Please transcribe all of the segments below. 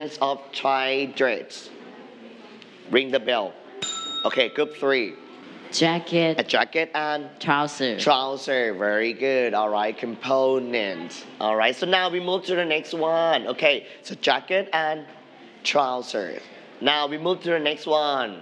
of Thai dreads. Ring the bell. Okay, group three. Jacket, A jacket and trouser. trouser. Very good. All right, components. All right, so now we move to the next one. Okay, so jacket and trousers. Now we move to the next one.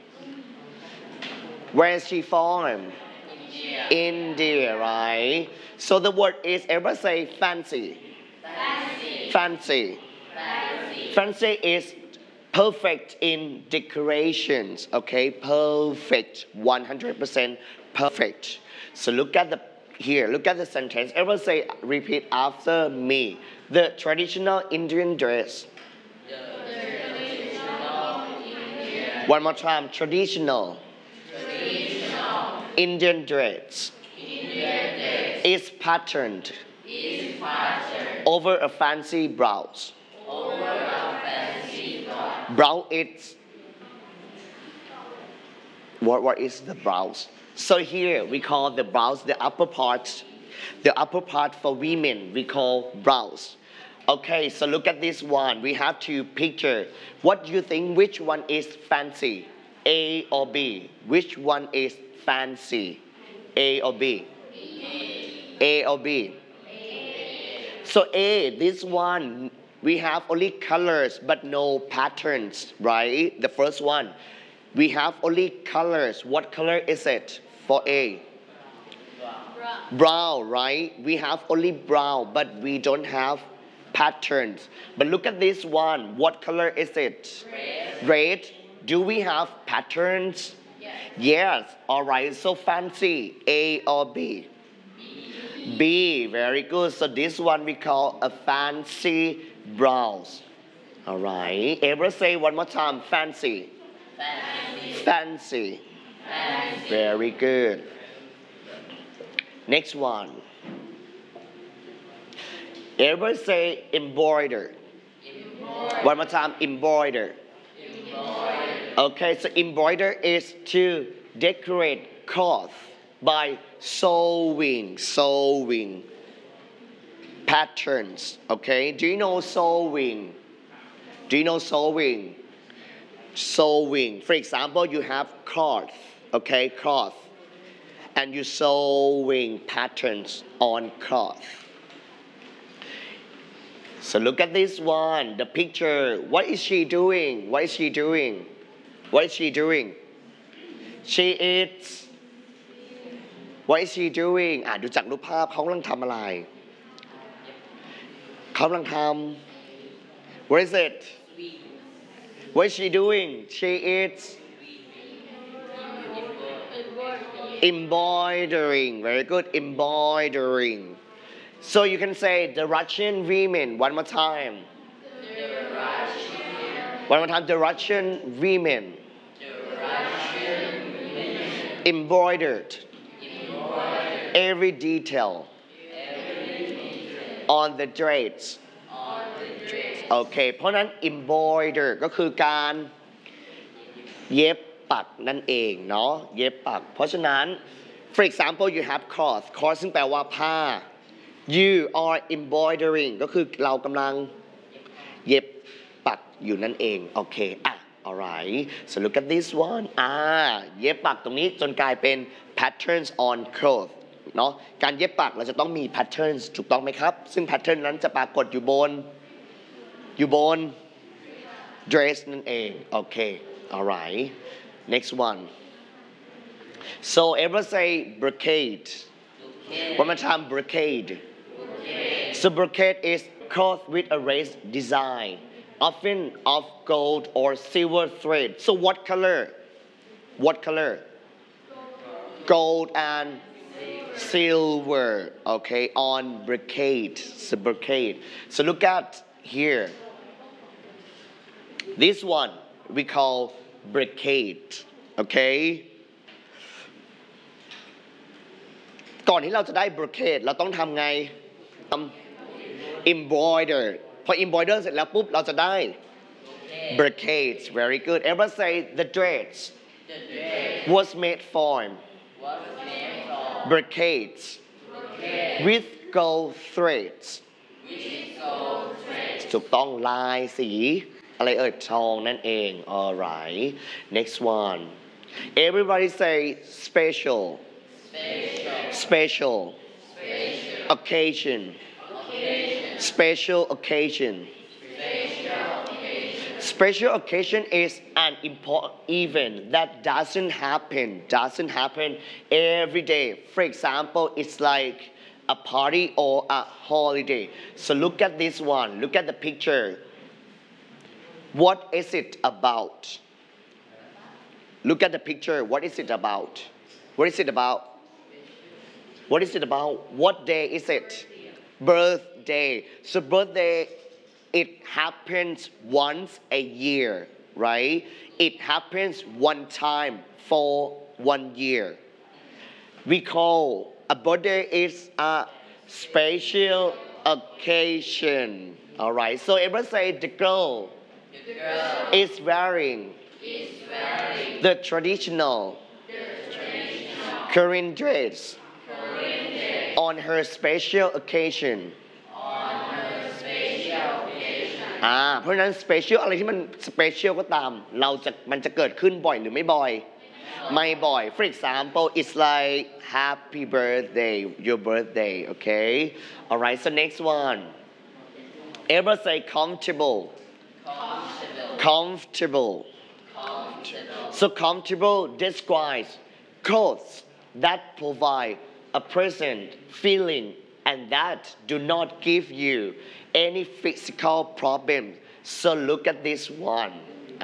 Where is she from? India, right? So the word is, everybody say fancy. Fancy. Fancy is perfect in decorations, okay? Perfect, 100% perfect. So look at the sentence. Everyone say, repeat after me. The traditional Indian dress. One more time, traditional Indian dress is patterned over a fancy blouse. Blouse is what is the blouse? So here we call the blouse the upper part for women we call blouse. Okay, so look at this one. We have to picture. What do you think? Which one is fancy? A or B? Which one is fancy? A or B? A or B? So A, this one, we have only colors but no patterns, right? The first one, we have only colors. What color is it for A? Brown, right? We have only brown, but we don't have patterns. But look at this one. What color is it? Red. Do we have patterns? Yes. All right. So fancy. A or B? B. Very good. So this one we call a fancy blouse. All right. Everyone say one more time. Fancy. Fancy. Very good. Next one. Everybody say embroider. One more time. Embroider. Okay, so embroider is to decorate cloth by sewing patterns. Okay, do you know sewing? Sewing. For example, you have cloth, okay, cloth, and you sewing patterns on cloth. So look at this one, the picture. What is she doing? She is. What is she doing? ดูจากรูปภาพเขากำลังทำอะไร What is it? What is she doing? She is embroidering. Very good. Embroidering. So you can say the Russian women. One more time. The Russian women. Embroidered every detail on the drapes. โอเค เพราะนั้น embroider ก็คือการเย็บปักนั่นเองเนาะเย็บปักเพราะฉะนั้น for example you have cloth ซึ่งแปลว่าผ้า you are embroidering ก็คือเรากำลังเย็บปักอยู่นั่นเองโอเคalright so look at this one เย็บปักตรงนี้จนกลายเป็น patterns on cloth เนาะการเย็บปักเราจะต้องมี patterns ถูกต้องไหมครับซึ่ง pattern นั้นจะปรากฏอยู่บนdress นั่นเองโอเค alright next one so everyone say brocade one more time brocade so brocade is cloth with a raised design often of gold or silver thread so what color gold and silver okay on brocade so look at here this one we call brocade okay ก่อนที่เราจะได้ brocade เราต้องทำไงembroider พอ embroider เสร็จแล้วปุ๊บเราจะได้ brocades very good everyone say the dress was made from brocades with gold threads ถูกต้องลายสีอะไรเอ่ยทองนั่นเอง alright next one everybody say special special occasion special occasion special occasion is an important event that doesn't happen every day. For example, it's like a party or a holiday. So look at this one. Look at the picture. What is it about? Look at the picture. What is it about? What is it about? What is it about? What day is it? Birthday. So birthday, it happens once a year, right? It happens one time for 1 year. We call a birthday is a special occasion. Alright, so everyone say the girl is wearing the traditional Korean dress on her special occasion เพราะฉะนั้น special อะไรที่มัน special ก็ตามมันจะเกิดขึ้นบ่อยหรือไม่บ่อยไม่บ่อย for example it's like happy birthday your birthday okay alright so next one everyone say comfortable so comfortable describes clothes that provide a pleasant feeling and that do not give you any physical problems. So look at this one.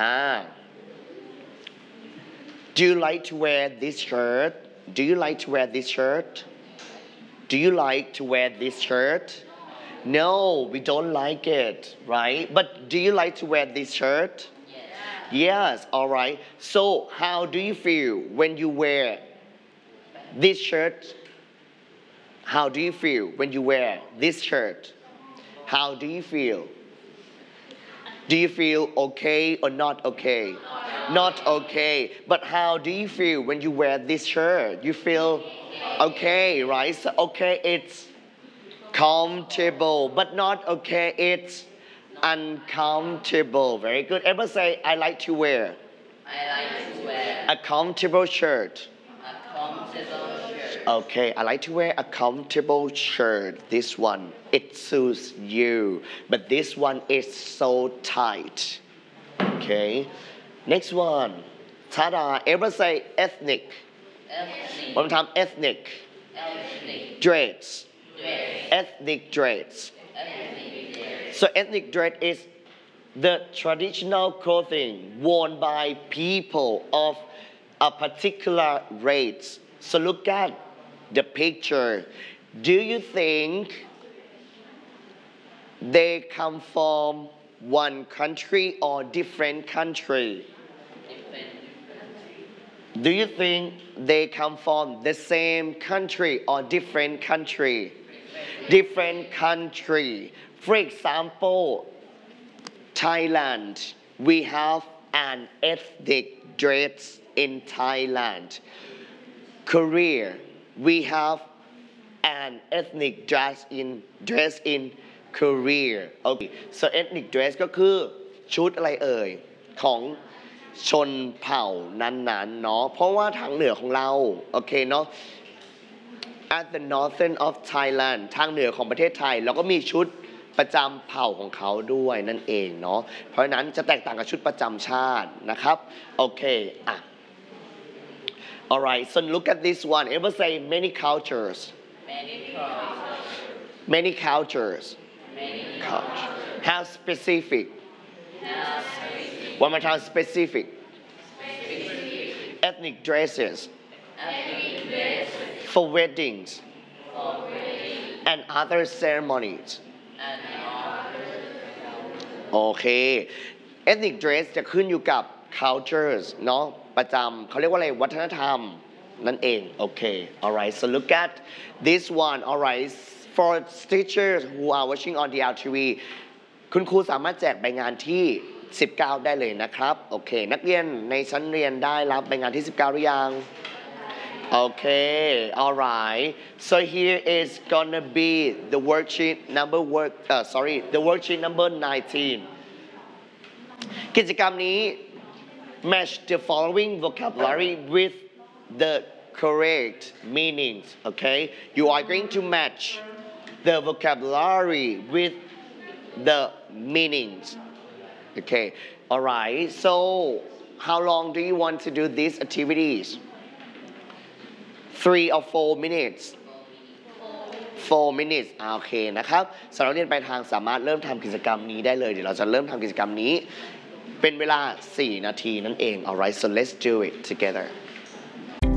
Do you like to wear this shirt? Do you like to wear this shirt? Do you like to wear this shirt? No, we don't like it, right? But do you like to wear this shirt? Yes, alright. So how do you feel when you wear this shirt? How do you feel when you wear this shirt? How do you feel? Do you feel okay or not okay? Not okay. But how do you feel when you wear this shirt? You feel okay, right? So okay, it's comfortable, but not okay, it's uncomfortable. Very good. Everyone say, I like to wear a comfortable shirt. Okay, I like to wear a comfortable shirt. This one, it suits you. But this one is so tight. Okay, next one. Ta-da. Everyone say ethnic. One time, ethnic. Dress. Ethnic dress. So ethnic dress is the traditional clothing worn by people of a particular race. So look at the picture. Do you think they come from one country or different country? Do you think they come from the same country or different country? Different country. For example, Thailand. We have an ethnic dress in Thailand. Korea. We have an ethnic dress in Korea. Okay. So ethnic dress ก็คือชุดอะไรเอ่ยของชนเผ่านั้นๆเนาะเพราะว่าทางเหนือของเราโอเคเนาะ at the northern of Thailand ทางเหนือของประเทศไทยเราก็มีชุดประจำเผ่าของเขาด้วยนั่นเองเนาะเพราะฉะนั้นจะแตกต่างกับชุดประจำชาตินะครับโอเคอ่ะAlright, so look at this one. Everyone say many cultures. Many cultures. How specific? One more time, specific. Ethnic dresses. For weddings. And other ceremonies. โอเค ethnic dress จะขึ้นอยู่กับ cultures เนาะประจำเขาเรียกว่าอะไรวัฒนธรรมนั่นเองโอเค alright so look at this one alright for teachers who are watching on DLTV คุณครูสามารถแจกใบงานที่19ได้เลยนะครับโอเคนักเรียนในชั้นเรียนได้รับใบงานที่19หรือยังOkay, alright. So here is gonna be the worksheet number 19. กิจกรรมนี้ match the following vocabulary with the correct meanings okay you are going to match the vocabulary with the meanings okay alright so how long do you want to do these activities 3 or 4 minutes 4 minutes โอเคนะครับสำหรับเรียนปลายทางสามารถเริ่มทำกิจกรรมนี้ได้เลยเดี๋ยวเราจะเริ่มทำกิจกรรมนี้เป็นเวลา4 นาทีนั่นเอง alright so let's do it together